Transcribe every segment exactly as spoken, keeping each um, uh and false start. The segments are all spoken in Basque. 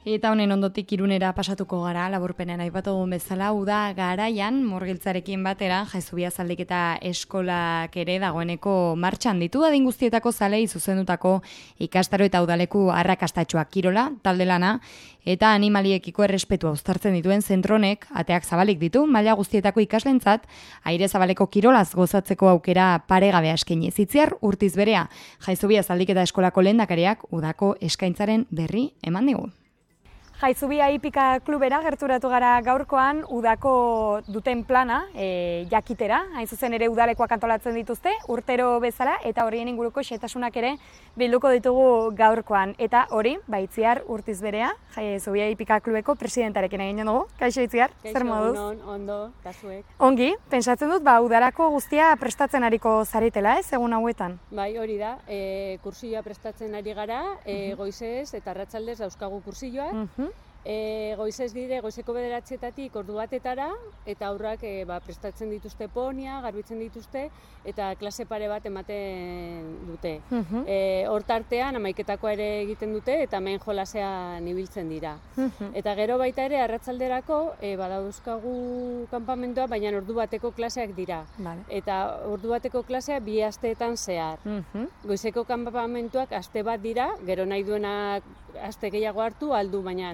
Eta honen ondotik Irunera pasatuko gara, laburpenean aipatu dugun bezala, uda garaian murgiltzarekin batera Jaizubia Zaldiketa eskolak ere dagoeneko martxan ditu adin guztietako zalei zuzendutako ikastaro eta udaleku arrakastatxoak kirola, talde lana, eta animaliekiko errespetua uztartzen dituen zentronek ateak zabalik ditu, maila guztietako ikaslentzat, aire zabaleko kirolaz gozatzeko aukera paregabea eskaini. Itziar urtiz berea, Jaizubia Zaldiketa eskolako lehendakariak udako eskaintzaren berri eman digu. Jaizubia Hipika Klubera gerturatu gara gaurkoan udako duten plana e, jakitera, hain zuzen ere udalekoak antolatzen dituzte, urtero bezala, eta horien inguruko xehetasunak ere bilduko ditugu gaurkoan. Eta hori, Itziar urtiz berea, Jaizubia Hipika Klubeko presidentarekin egin dugu. Kaixo Itziar, zer moduz? Kaixo, ondo, kasuek. Ongi, pentsatzen dut, ba, udarako guztia prestatzen ariko zaretela, ez, egun hauetan? Bai, hori da, e, kursioa prestatzen ari gara, e, goizez eta arratsaldez dauzkagu kursioak. Uh-huh. E, goizez dire, goizeko bederatzietatik ordu batetara, eta aurrak e, ba, prestatzen dituzte ponia, garbitzen dituzte, eta klase pare bat ematen dute. Uh-huh. E, hortartean, amaiketako ere egiten dute, eta main jolasean ibiltzen dira. Uh-huh. Eta gero baita ere, arratsalderako, e, badauzkagu kanpamentua, baina ordu bateko klaseak dira. Vale. Eta ordu bateko klasea bi asteetan zehar. Uh-huh. Goizeko kanpamentuak aste bat dira, gero nahi duenak aste gehiago hartu, aldu, baina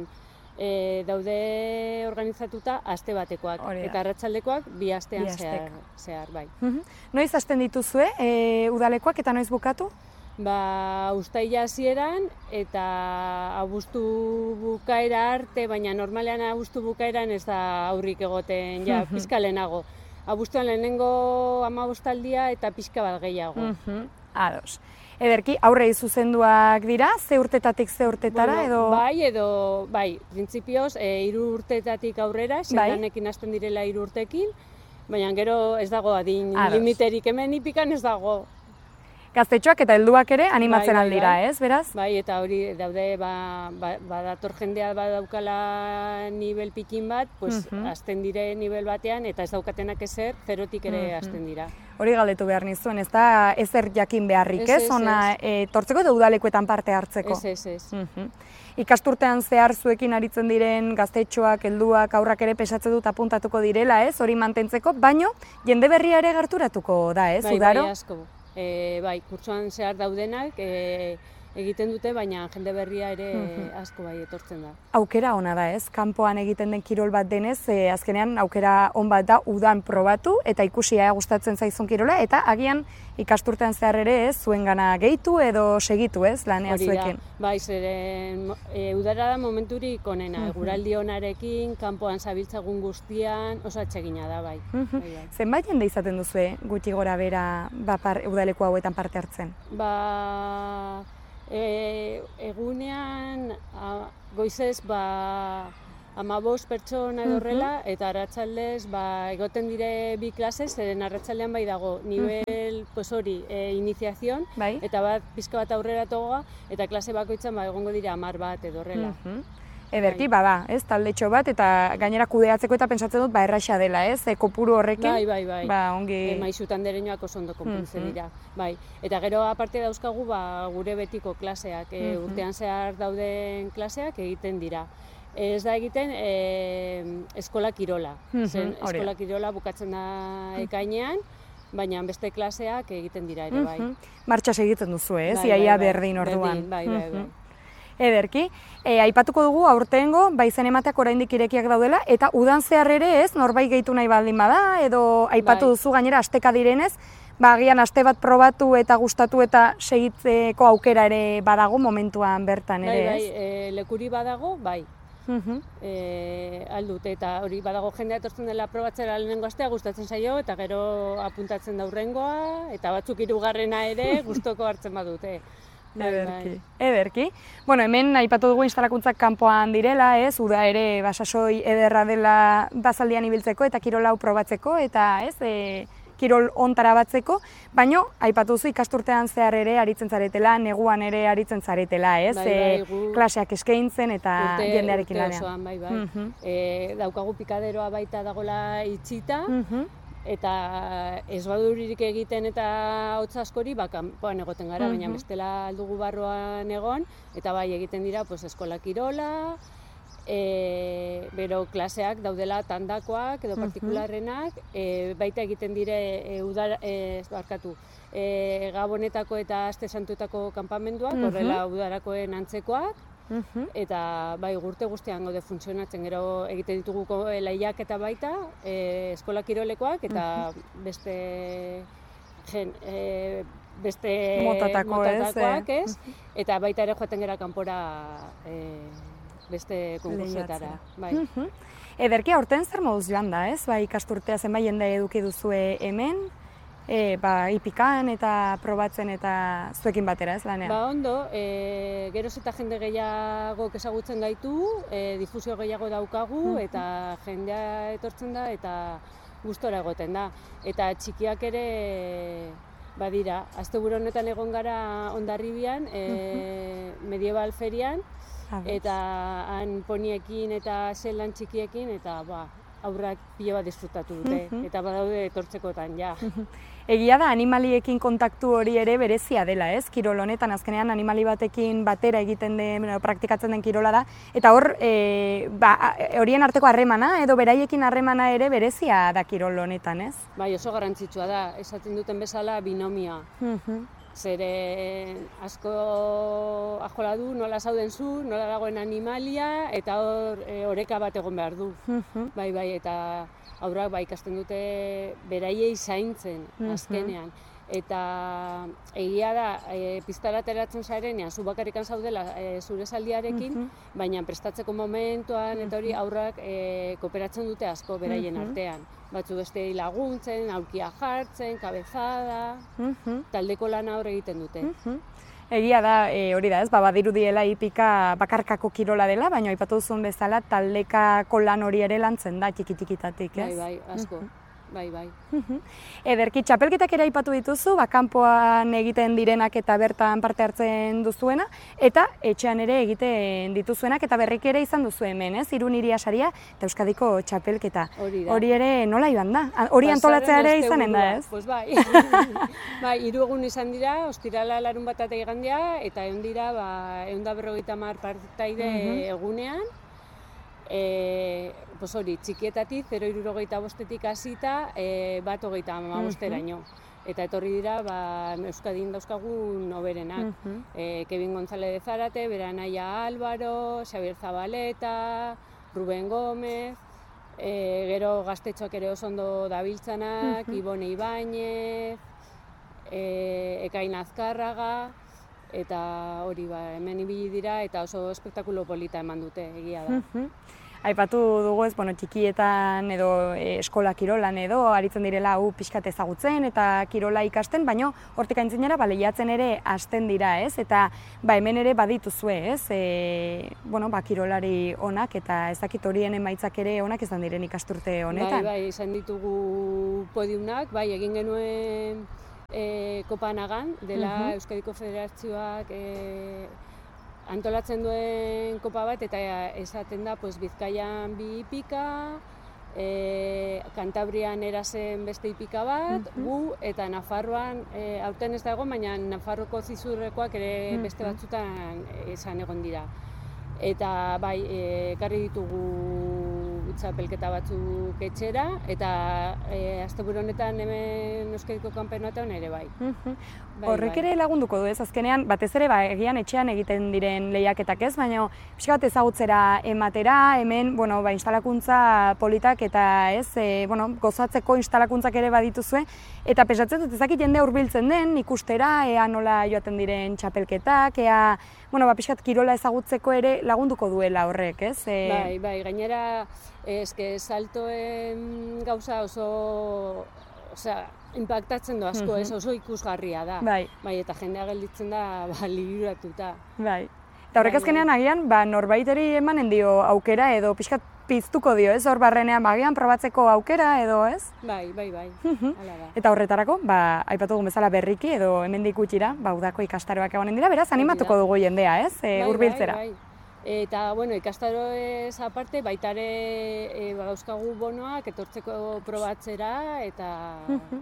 E, daude organizatuta aste batekoak, eta arratsaldekoak bi astean zehar, zehar, bai. Uh-huh. Noiz hasten dituzue e, udalekoak eta noiz bukatu? Ba, uztaila hasieran eta abuztu bukaera arte, baina normalean abuztu bukaeran ez da aurrik egoten, ja, uh-huh. pizka lehenago. Abuztuan lehenengo hamabostaldia eta pizka bat gehiago. Uh-huh. Ados. Ederki, aurrei zuzenduak dira, ze urtetatik ze urtetara, bueno, edo... Bai, edo, bai, printzipioz, e, hiru urtetatik aurrera, zerdanekin bai? Hasten direla hiru urtekin, baina gero ez dago adin Ados. Limiterik hemen Hipikan ez dago. Gaztetxoak eta helduak ere animatzen bai, bai, aldira, bai. Ez, beraz? Bai, eta hori daude, ba, ba, badator jendea badaukala nivel pikin bat, pues, uh-huh. hasten dire nivel batean, eta ez daukatenak ezer, zerotik ere uh-huh. hasten dira. Hori galdetu behar nizuen, ez da ezer jakin beharrik, ez? ez, ez Ona, e, tortzeko eta udalekuetan parte hartzeko. Ez, ez, ez. Uh-huh. Ikasturtean zehar zuekin aritzen diren gaztetxoak, helduak, aurrak ere pesatze dut apuntatuko direla, ez? Hori mantentzeko, baino jende berria ere gerturatuko da, ez? Bai, Udaro? bai, asko. E, bai, kurtsoan zehar daudenak e, egiten dute, baina jende berria ere uh-huh. asko bai etortzen da. Aukera ona da, ez? Kanpoan egiten den kirol bat denez, e, azkenean aukera on bat da udan probatu eta ikusia gustatzen zaizun kirola, eta agian ikasturtean zehar ere ez, zuengana gehitu edo segitu, ez, lanean zuekin. Bai, zeren e, udara da momenturik onena, uh-huh. eguraldi onarekin, kanpoan zabiltzagun guztian, oso atsegina da, bai. Uh-huh. bai, bai. Zenbait jende izaten duzue gutxi gora bera ba, par, udaleku hauetan parte hartzen? Ba, e, egunean a, goizez ba, amabost pertsona edo horrela, uh-huh. eta arratsaldez ba, egoten dire bi klase, zeren arratsaldean bai dago nivel uh-huh. pues hori, e, iniziazion, bai? Eta bat pizka bat aurrera toga, eta klase bakoitzan ba, egongo dira hamar bat edo horrela. Uh-huh. Ederki, bai. Bada, ez, taldetxo bat, eta gainera kudeatzeko eta pentsatzen dut, ba, erraxa dela, ez, e, kopuru horrekin. Bai, bai, bai. Ba, ongi... E, maixutan dereñoak oso ondo konpontzen uh-huh. dira, bai. Eta gero aparte dauzkagu, ba, gure betiko klaseak, e, uh-huh. urtean zehar dauden klaseak egiten dira. Ez da egiten e, eskola kirola, uh-huh. zen eskola kirola bukatzen da ekainean, baina beste klaseak egiten dira ere, bai. Uh-huh. Martxas egiten duzu, ez, bai, iaia bai, bai, berdin orduan. Berdin, bai, bai, bai. Uh-huh. Ederki, e, aipatuko dugu aurtengo, bai zen emateak oraindik irekiak daudela, eta udan zehar ere ez, norbait gehitu nahi baldin bada, edo aipatu bai. Duzu gainera asteka direnez, ba, agian aste bat probatu eta gustatu eta segitzeko aukera ere badago momentuan bertan ere, bai, ez? Bai, bai, e, lekuri badago, bai. Uh-huh. E, aldut, eta hori badago jendea etortzen dela probatzera lehenengo astea gustatzen zaio, eta gero apuntatzen da hurrengoa, eta batzuk hirugarrena ere gustoko hartzen badute. Ederki, ederki. Bueno, hemen aipatu dugu instalakuntzak kanpoan direla, ez, uda ere basasoi ederra dela bazaldian ibiltzeko eta kirol hau probatzeko, eta ez, e, kirol ontara batzeko, baino aipatu duzu ikasturtean zehar ere aritzen zaretela, neguan ere aritzen zaretela, ez, bai, bai, gu, e, klaseak eskaintzen eta urte, jendearekin lanean. Urte osoan, bai, bai. Uh-huh. E, daukagu pikaderoa baita dagola itxita, uh-huh. eta ez baduririk egiten eta hotz askori, ba, kanpoan egoten gara, uh-huh. baina bestela aldugu barruan egon, eta bai egiten dira pues, eskola kirola, E, bero klaseak daudela tandakoak edo partikularrenak, e, baita egiten dire e, udara, e, barkatu, e, Gabonetako eta Aste Santuetako kanpamenduak, horrela udarakoen antzekoak, eta bai urte guztian gaude funtzionatzen, gero egiten ditugu lehiak eta baita, e, eskola kirolekoak eta beste, gen, e, beste Motatako, motatakoak, ez, ez? Eta baita ere joaten gara kanpora e, beste konkursuetara. Bai. Ederki, aurten zer moduz joan da, ez? Ba, ikasturtea zenbait jende eduki duzue hemen, e, ba, ipikan eta probatzen eta zuekin batera, ez lanean? Ba, ondo, e, geroz eta jende gehiago ezagutzen gaitu, e, difusio gehiago daukagu, eta jendea etortzen da, eta gustora egoten da. Eta txikiak ere badira, asteburu honetan egon gara Hondarribian, e, medieval ferian, eta han poniekin eta zelan txikiekin, eta ba, aurrak pila bat disfrutatu dute, eta badaude etortzekotan, ja. Egia da, animaliekin kontaktu hori ere berezia dela, ez? Kirol honetan, azkenean animali batekin batera egiten den, praktikatzen den kirola da, eta hor, e, ba, horien arteko harremana, edo beraiekin harremana ere berezia da kirol honetan, ez? Bai, oso garrantzitsua da, esaten duten bezala binomia. Zere asko ajola du, nola zauden zu, nola dagoen animalia, eta hor e, oreka bat egon behar du. Bai, bai, eta aurrak bai ikasten dute beraiei zaintzen azkenean. Eta egia da, e, piztara ateratzen zarenean, zu bakarrikan zaudela e, zure zaldiarekin, baina prestatzeko momentuan eta hori aurrak e, kooperatzen dute asko beraien artean. Batzu beste laguntzen, aurkia jartzen, kabezada, taldeko lana hor egiten dute. Egia da, e, hori da ez, ba, badirudiela hipika bakarkako kirola dela, baina aipatu duzun bezala taldekako lan hori ere lantzen da txiki-txikitatik, ez? Bai, bai, asko. Bai, bai. Ederki, txapelketak ere aipatu dituzu, ba, kanpoan egiten direnak eta bertan parte hartzen duzuena, eta etxean ere egiten dituzuenak eta berriki ere izan duzu hemen, ez? Irun Hiria Saria eta Euskadiko txapelketa. Hori da. Hori ere nola joan da? Hori antolatzea ere izanen da, ez? Pues bai. Bai, hiru egun izan dira, ostirala larun bat eta igandea, eta egon dira, ba, ehun eta berrogeita hamar partaide egunean. E, pues hori, txikietatik, zero koma hirurogeita bostetik hasita, e, bat hogeita hamabosteraino. Eta etorri dira, ba, Euskadin dauzkagun oberenak. e, Kevin González de Zarate, bere anaia Álvaro, Xabier Zabaleta, Ruben Gómez, e, gero gaztetxoak ere oso ondo dabiltzanak, Ibone Ibáñez, e, Ekain Azkarraga, eta hori ba, hemen ibili dira eta oso espektakulo polita eman dute, egia da. Aipatu dugu ez, bueno, txikietan edo e, eskola kirolan edo aritzen direla hau pixkat ezagutzen eta kirola ikasten, baina hortik aintzinera ba, lehiatzen ere hasten dira, ez? Eta ba, hemen ere badituzue, ez? E, bueno, ba, kirolari onak eta ez dakit horien emaitzak ere onak izan diren ikasturte honetan. Bai, bai, izan ditugu podiumak, bai, egin genuen E, Kopanagan, dela Euskadiko Federazioak e, antolatzen duen kopa bat, eta esaten da pues, Bizkaian bi hipika, e, Kantabrian erazen beste hipika bat, gu, eta Nafarroan, e, aurten ez da egon, baina Nafarroko zizurrekoak ere beste batzutan esan egon dira. Eta bai, ekarri ditugu txapelketa batzuk etxera, eta e, asteburu honetan hemen Euskadiko kanpeonatean ere bai. Bai, Horrek bai. ere lagunduko du ez, azkenean, batez ere, ba, egian etxean egiten diren lehiaketak ez, baina pixka bat ezagutzera ematera, hemen, bueno, ba, instalakuntza politak eta ez, e, bueno, gozatzeko instalakuntzak ere badituzue, eta pesatzen dut ezakit jende hurbiltzen den ikustera, ea nola joaten diren txapelketak, ea, bueno, ba, pixkat kirola ezagutzeko ere lagunduko duela horrek, ez? E... Bai, bai, gainera, eske saltoen gauza oso, osea, impactatzen du asko, ez oso ikusgarria da. Bai. Bai, eta jendea gelditzen da, ba, liburatuta. Bai. Eta horrek azkenean agian, ba, norbaiteri emanen dio aukera edo pixkat piztuko dio, ez? Hor barrenean, ba, agian probatzeko aukera edo, ez? Bai, bai, bai, hala da. Eta horretarako, ba, aipatu dugun bezala berriki edo hemendik gutxira, ba, udako ikastaroak egonen dira, beraz, animatuko dugu jendea, ez? E, Bai, hurbiltzera. bai, bai. Eta, bueno, ikastaroez aparte, baitare e, badauzkagu bonoak etortzeko probatzera, eta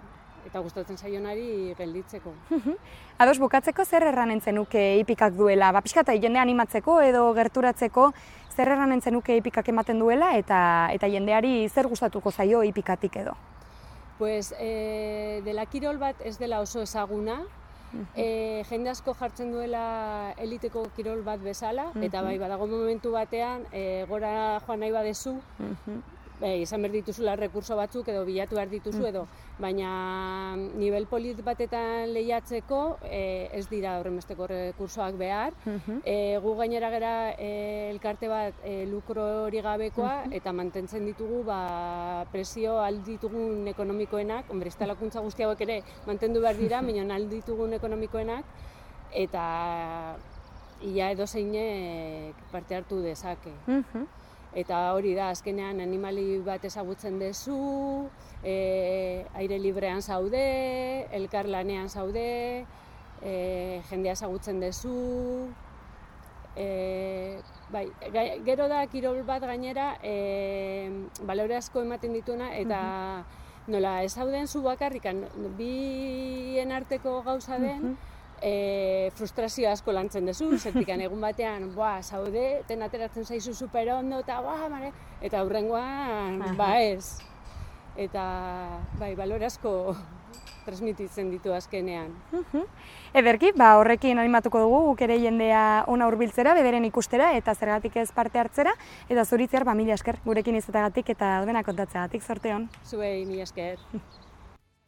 eta gustatzen zaionari gelditzeko. Ados, bukatzeko zer erranen zenuke hipikak duela? Ba, pixka eta jende animatzeko edo gerturatzeko zer erranen zenuke hipikak ematen duela eta eta jendeari zer gustatuko zaio hipikatik edo? Pues, e, dela kirol bat ez dela oso ezaguna, e, jende asko jartzen duela eliteko kirol bat bezala, eta bai, badago momentu batean, e, gora joan nahi badezu, e, izan behar dituzula rekurso batzuk edo bilatu behar dituzu edo, baina nivel polit batetan lehiatzeko e, ez dira horrenbesteko rekursoak behar. E, gu gainera gera e, elkarte bat e, lukro hori gabekoa eta mantentzen ditugu ba, presio alditugun ekonomikoenak, hombre, instalakuntza guzti hauek ere mantendu behar dira, baina alditugun ekonomikoenak, eta ia edozeinek parte hartu dezake. Eta hori da, azkenean animali bat ezagutzen duzu, e, aire librean zaude, elkar lanean zaude, e, jendea ezagutzen duzu. E, bai, gero da kirol bat gainera e, balore asko ematen dituena eta nola ez zauden zu bakarrikan bien arteko gauza den, E, frustrazio asko lantzen duzu, zertikan egun batean, boa, zaude, ten ateratzen zaizu super ondo, eta boa, mare, eta aurrengoan, ba ez. Eta, bai, balore asko transmititzen ditu azkenean. Ederki, ba, horrekin animatuko dugu, guk ere jendea ona hurbiltzera, bederen ikustera, eta zergatik ez parte hartzera, eta zuritziar, ba, mila esker, gurekin izatagatik eta aldena kontatzeagatik, zorte hon. Zuei, mila esker.